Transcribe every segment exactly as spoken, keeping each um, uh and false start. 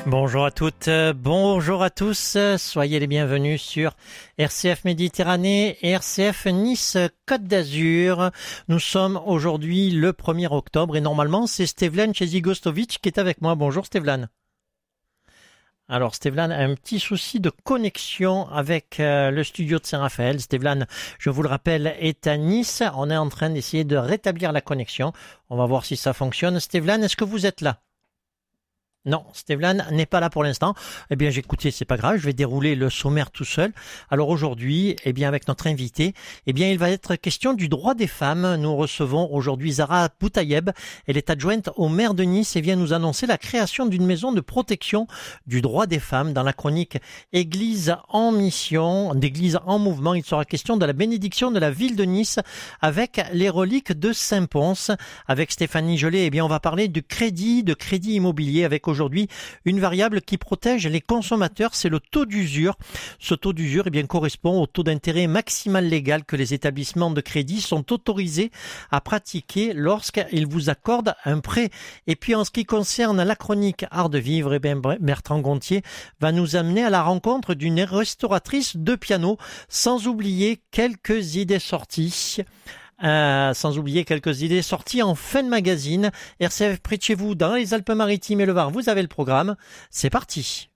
Bonjour à toutes, bonjour à tous, soyez les bienvenus sur R C F Méditerranée et R C F Nice Côte d'Azur. Nous sommes aujourd'hui le premier octobre et normalement c'est Stevlan Chezigostovic qui est avec moi. Bonjour Stevlan. Alors Stevlan a un petit souci de connexion avec euh, le studio de Saint-Raphaël. Stevlan, je vous le rappelle, est à Nice. On est en train d'essayer de rétablir la connexion. On va voir si ça fonctionne. Stevlan, est-ce que vous êtes là ? Non, Stevlan n'est pas là pour l'instant. Eh bien, j'écoutais, c'est pas grave, je vais dérouler le sommaire tout seul. Alors aujourd'hui, eh bien, avec notre invité, eh bien, il va être question du droit des femmes. Nous recevons aujourd'hui Zara Boutayeb. Elle est adjointe au maire de Nice et vient nous annoncer la création d'une maison de protection du droit des femmes. Dans la chronique Église en mission, d'Église en mouvement, il sera question de la bénédiction de la ville de Nice avec les reliques de Saint-Pons. Avec Stéphanie Gelé, eh bien, on va parler du crédit, de crédit immobilier avec aujourd'hui Aujourd'hui, une variable qui protège les consommateurs, c'est le taux d'usure. Ce taux d'usure eh bien, correspond au taux d'intérêt maximal légal que les établissements de crédit sont autorisés à pratiquer lorsqu'ils vous accordent un prêt. Et puis en ce qui concerne la chronique Art de vivre, eh bien, Bertrand Gontier va nous amener à la rencontre d'une restauratrice de piano, sans oublier quelques idées sorties. Euh, sans oublier quelques idées sorties en fin de magazine. R C F près de chez vous, dans les Alpes-Maritimes et le Var, vous avez le programme. C'est parti.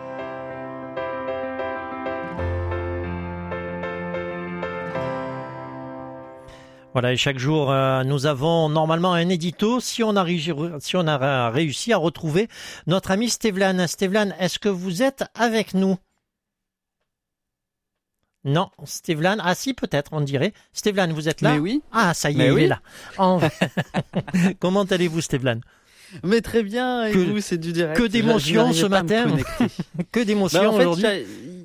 Voilà, et chaque jour, euh, nous avons normalement un édito. Si on a, si on a réussi à retrouver notre ami Stevlan. Stevlan, est-ce que vous êtes avec nous ? Non, Stevlan, ah si peut-être, on dirait. Stevlan, vous êtes là ? Mais oui. Ah, ça y est, Mais il oui. est là. En... Comment allez-vous, Stevlan ? Mais très bien, et que, vous, c'est du direct. Que d'émotions ce matin. Que d'émotions bah, en fait, aujourd'hui.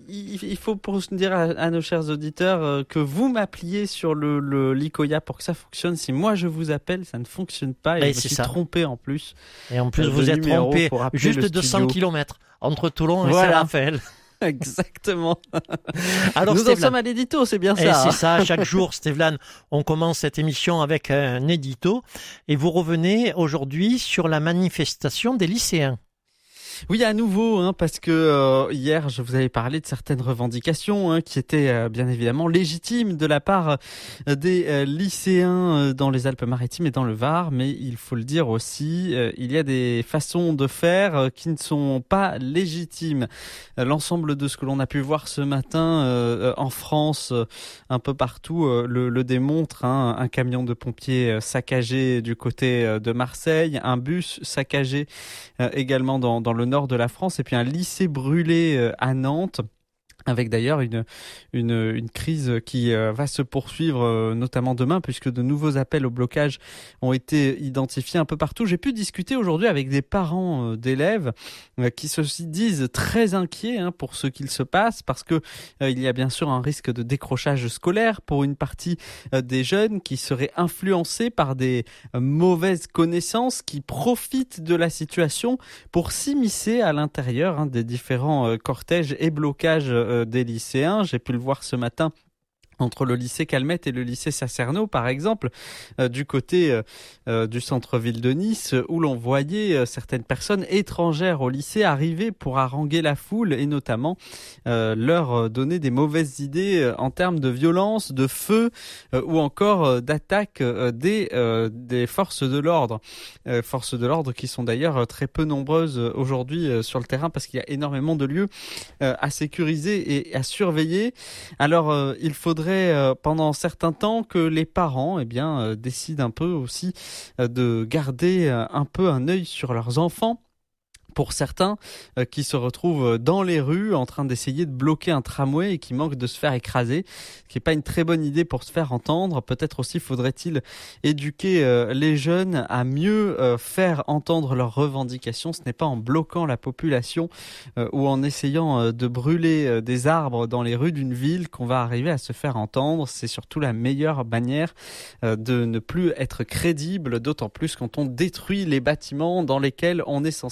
Il faut pour dire à, à nos chers auditeurs euh, que vous m'appeliez sur le, le l'Icoya pour que ça fonctionne. Si moi je vous appelle, ça ne fonctionne pas. Et, et je me suis ça. trompé en plus. Et en plus, vous êtes trompé juste de cent kilomètres entre Toulon et voilà. Saint-Raphaël. Exactement. Alors, nous Stevlan, en sommes à l'édito, c'est bien ça. Et hein. c'est ça, chaque jour, Stevlan, on commence cette émission avec un édito et vous revenez aujourd'hui sur la manifestation des lycéens. Oui, à nouveau, hein, parce que euh, hier, je vous avais parlé de certaines revendications hein, qui étaient euh, bien évidemment légitimes de la part euh, des euh, lycéens euh, dans les Alpes-Maritimes et dans le Var, mais il faut le dire aussi, euh, il y a des façons de faire euh, qui ne sont pas légitimes. Euh, l'ensemble de ce que l'on a pu voir ce matin euh, en France, euh, un peu partout, euh, le, le démontre. Hein, un camion de pompiers saccagé du côté euh, de Marseille, un bus saccagé euh, également dans, dans le nord de la France, et puis un lycée brûlé à Nantes, avec d'ailleurs une, une, une crise qui va se poursuivre notamment demain, puisque de nouveaux appels au blocage ont été identifiés un peu partout. J'ai pu discuter aujourd'hui avec des parents d'élèves qui se disent très inquiets hein, pour ce qu'il se passe, parce que euh, il y a bien sûr un risque de décrochage scolaire pour une partie euh, des jeunes qui seraient influencés par des euh, mauvaises connaissances, qui profitent de la situation pour s'immiscer à l'intérieur hein, des différents euh, cortèges et blocages euh, des lycéens. J'ai pu le voir ce matin entre le lycée Calmette et le lycée Sacerno, par exemple, euh, du côté euh, euh, du centre-ville de Nice, où l'on voyait euh, certaines personnes étrangères au lycée arriver pour haranguer la foule et notamment euh, leur donner des mauvaises idées euh, en termes de violence, de feu euh, ou encore euh, d'attaque euh, des, euh, des forces de l'ordre. Euh, forces de l'ordre qui sont d'ailleurs très peu nombreuses aujourd'hui euh, sur le terrain, parce qu'il y a énormément de lieux euh, à sécuriser et à surveiller. Alors, euh, il faudrait pendant un certain temps que les parents eh bien, euh, décident un peu aussi euh, de garder euh, un peu un œil sur leurs enfants. Pour certains euh, qui se retrouvent dans les rues en train d'essayer de bloquer un tramway et qui manquent de se faire écraser, ce qui n'est pas une très bonne idée pour se faire entendre. Peut-être aussi faudrait-il éduquer euh, les jeunes à mieux euh, faire entendre leurs revendications. Ce n'est pas en bloquant la population euh, ou en essayant euh, de brûler euh, des arbres dans les rues d'une ville qu'on va arriver à se faire entendre. C'est surtout la meilleure manière euh, de ne plus être crédible, d'autant plus quand on détruit les bâtiments dans lesquels on est censé travailler.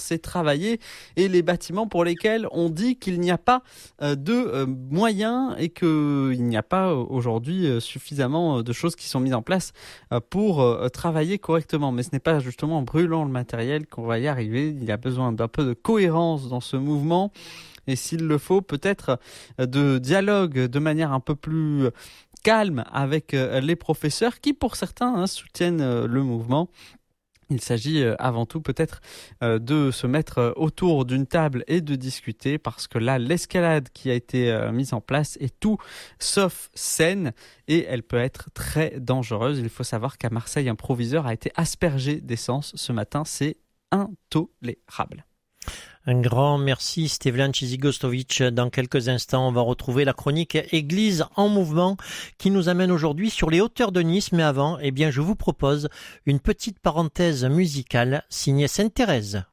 travailler et les bâtiments pour lesquels on dit qu'il n'y a pas euh, de euh, moyens et qu'il n'y a pas euh, aujourd'hui euh, suffisamment de choses qui sont mises en place euh, pour euh, travailler correctement. Mais ce n'est pas justement en brûlant le matériel qu'on va y arriver. Il y a besoin d'un peu de cohérence dans ce mouvement. Et s'il le faut, peut-être de dialogue de manière un peu plus calme avec les professeurs qui, pour certains, hein, soutiennent le mouvement. Il s'agit avant tout peut-être de se mettre autour d'une table et de discuter parce que là, l'escalade qui a été mise en place est tout sauf saine et elle peut être très dangereuse. Il faut savoir qu'à Marseille, un proviseur a été aspergé d'essence ce matin. C'est intolérable. Un grand merci Stevlan Chizigostovic. Dans quelques instants, on va retrouver la chronique Église en mouvement qui nous amène aujourd'hui sur les hauteurs de Nice. Mais avant, eh bien, je vous propose une petite parenthèse musicale signée Sainte Thérèse.